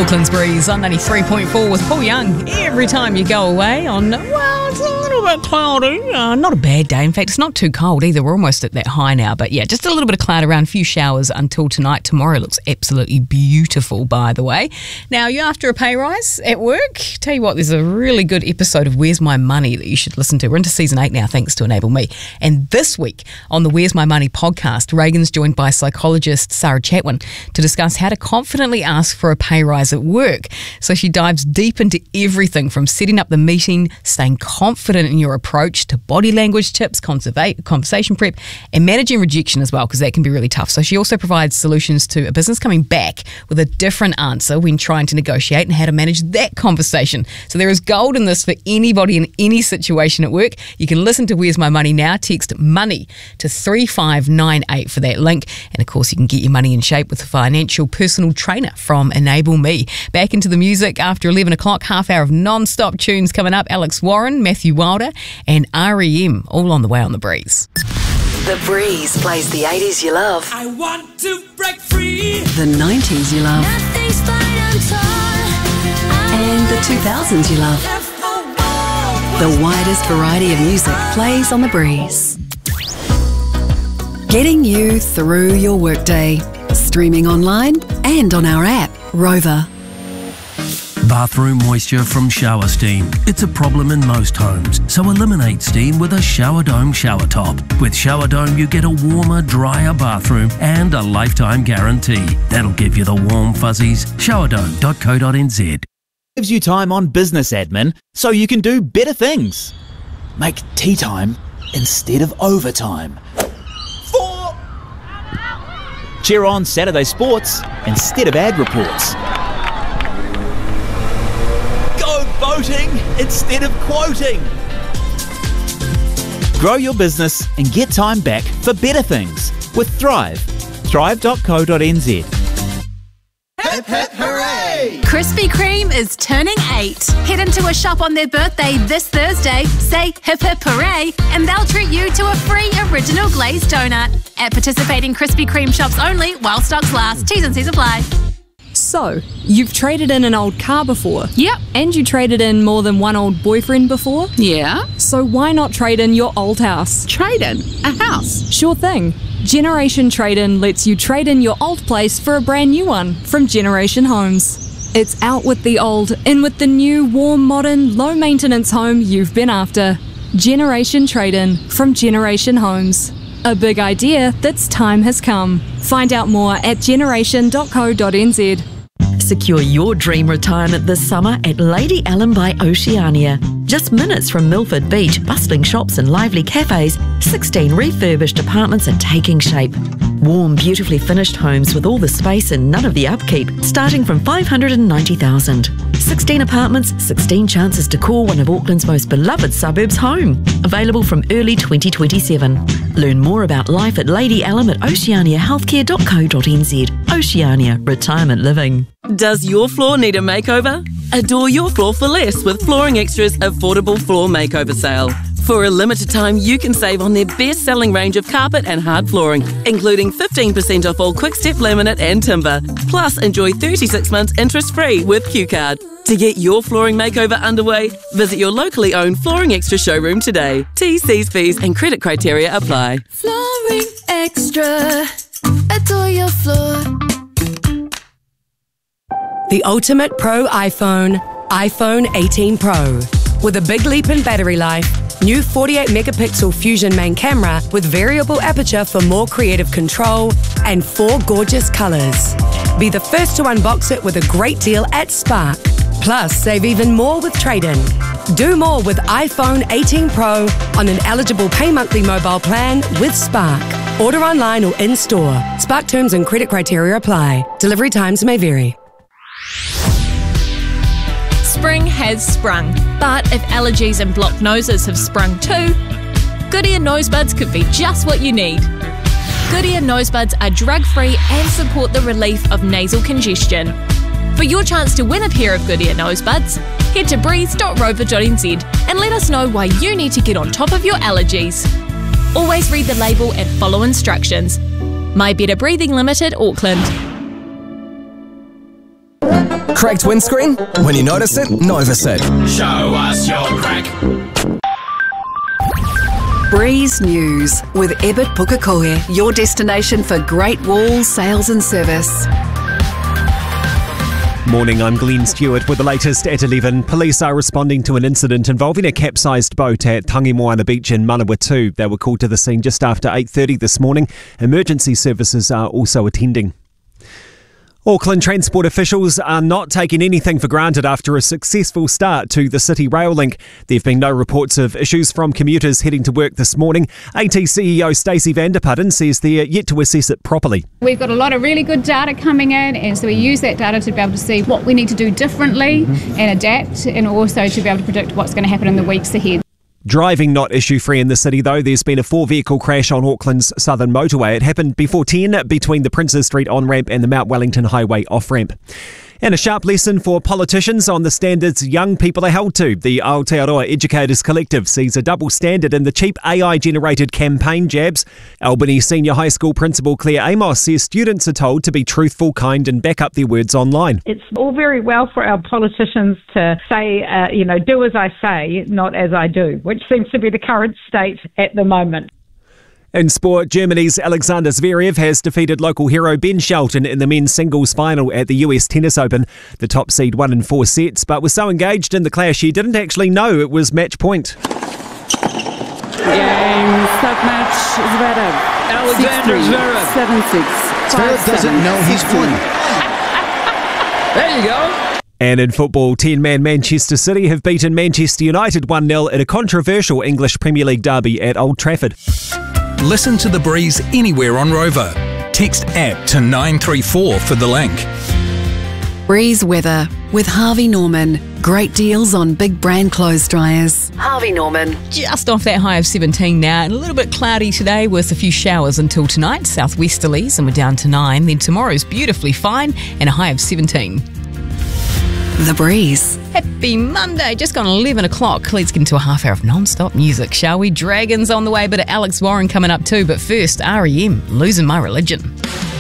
Auckland's Breeze on 93.4 with Paul Young. Every time you go away on, well, it's a little bit cloudy. Not a bad day. In fact, it's not too cold either. We're almost at that high now. But yeah, just a little bit of cloud around, a few showers until tonight. Tomorrow looks absolutely beautiful, by the way. Now, you're after a pay rise at work? Tell you what, there's a really good episode of Where's My Money that you should listen to. We're into season 8 now, thanks to Enable Me. And this week on the Where's My Money podcast, Reagan's joined by psychologist Sarah Chatwin to discuss how to confidently ask for a pay rise at work. So she dives deep into everything from setting up the meeting, staying confident in your approach, to body language tips, conversation prep, and managing rejection as well, because that can be really tough. So she also provides solutions to a business coming back with a different answer when trying to negotiate and how to manage that conversation. So there is gold in this for anybody in any situation at work. You can listen to Where's My Money now. Text MONEY to 3598 for that link. And of course, you can get your money in shape with a financial personal trainer from Enable Me. Back into the music after 11 o'clock, half hour of non-stop tunes coming up. Alex Warren, Matthew Wilder and R.E.M. all on the way on The Breeze. The Breeze plays the 80s you love. I want to break free. The 90s you love. Nothing's fine, I'm torn. And the 2000s you love. The widest variety of music plays on The Breeze. Getting you through your workday. Streaming online and on our app, Rover. Bathroom moisture from shower steam. It's a problem in most homes, so eliminate steam with a Shower Dome shower top. With Shower Dome, you get a warmer, drier bathroom and a lifetime guarantee. That'll give you the warm fuzzies. Showerdome.co.nz. Gives you time on business admin so you can do better things. Make tea time instead of overtime. 4. Cheer on Saturday sports instead of ad reports. Go boating instead of quoting. Grow your business and get time back for better things with Thrive. Thrive.co.nz. Hip hip hooray! Krispy Kreme is turning 8. Head into a shop on their birthday this Thursday, say hip hip hooray, and they'll treat you to a free original glazed donut. At participating Krispy Kreme shops only while stocks last. T's and C's apply. So, you've traded in an old car before? Yep. And you traded in more than one old boyfriend before? Yeah. So why not trade in your old house? Trade in a house? Sure thing. Generation Trade-In lets you trade in your old place for a brand new one from Generation Homes. It's out with the old, in with the new, warm, modern, low-maintenance home you've been after. Generation Trade-In from Generation Homes. A big idea that's time has come. Find out more at generation.co.nz. Secure your dream retirement this summer at Lady Ellen by Oceania. Just minutes from Milford Beach, bustling shops and lively cafes, 16 refurbished apartments are taking shape. Warm, beautifully finished homes with all the space and none of the upkeep, starting from $590,000. 16 apartments, 16 chances to call one of Auckland's most beloved suburbs home. Available from early 2027. Learn more about life at Lady Ellen at oceaniahealthcare.co.nz. Oceania Retirement Living. Does your floor need a makeover? Adore your floor for less with Flooring Extra's affordable floor makeover sale. For a limited time, you can save on their best-selling range of carpet and hard flooring, including 15% off all quick-step laminate and timber. Plus, enjoy 36 months interest-free with Q-Card. To get your flooring makeover underway, visit your locally owned Flooring Extra showroom today. T's, C's, P's and credit criteria apply. Flooring Extra. Adore your floor. The ultimate pro iPhone 18 Pro. With a big leap in battery life, new 48 megapixel Fusion main camera with variable aperture for more creative control, and 4 gorgeous colours. Be the first to unbox it with a great deal at Spark. Plus, save even more with trade-in. Do more with iPhone 18 Pro on an eligible pay monthly mobile plan with Spark. Order online or in-store. Spark terms and credit criteria apply. Delivery times may vary. Spring has sprung, but if allergies and blocked noses have sprung too, Goodyear Nose Buds could be just what you need. Goodyear Nose Buds are drug-free and support the relief of nasal congestion. For your chance to win a pair of Goodyear Nose Buds, head to breeze.rover.nz and let us know why you need to get on top of your allergies. Always read the label and follow instructions. My Better Breathing Limited, Auckland. Cracked windscreen? When you notice it, Novasit. Show us your crack. Breeze News with Ebert Pukekohe, your destination for great wall sales and service. Morning, I'm Glenn Stewart with the latest at 11. Police are responding to an incident involving a capsized boat at Tangi Beach in Manawatu. They were called to the scene just after 8:30 this morning. Emergency services are also attending. Auckland Transport officials are not taking anything for granted after a successful start to the City Rail Link. There have been no reports of issues from commuters heading to work this morning. AT CEO Stacey Vanderputten says they're yet to assess it properly. We've got a lot of really good data coming in, and so we use that data to be able to see what we need to do differently and adapt, and also to be able to predict what's going to happen in the weeks ahead. Driving not issue-free in the city, though. There's been a 4-vehicle crash on Auckland's southern motorway. It happened before 10 between the Princes Street on-ramp and the Mount Wellington Highway off-ramp. And a sharp lesson for politicians on the standards young people are held to. The Aotearoa Educators Collective sees a double standard in the cheap AI-generated campaign jabs. Albany Senior High School Principal Claire Amos says students are told to be truthful, kind and back up their words online. It's all very well for our politicians to say, do as I say, not as I do, which seems to be the current state at the moment. In sport, Germany's Alexander Zverev has defeated local hero Ben Shelton in the men's singles final at the US Tennis Open. The top seed won in 4 sets, but was so engaged in the clash he didn't actually know it was match point. Game, stop match, Zverev. Alexander Zverev. 7-6. Zverev doesn't know he's won. There you go. And in football, 10-man Manchester City have beaten Manchester United 1-0 in a controversial English Premier League derby at Old Trafford. Listen to The Breeze anywhere on Rover. Text app to 934 for the link. Breeze weather with Harvey Norman. Great deals on big brand clothes dryers. Harvey Norman. Just off that high of 17 now, and a little bit cloudy today with a few showers until tonight, southwesterlies, and we're down to 9. Then tomorrow's beautifully fine and a high of 17. The Breeze. Happy Monday, just gone 11 o'clock. Let's get into a half hour of non-stop music, shall we? Dragons on the way, bit of Alex Warren coming up too, but first, R.E.M., Losing My Religion.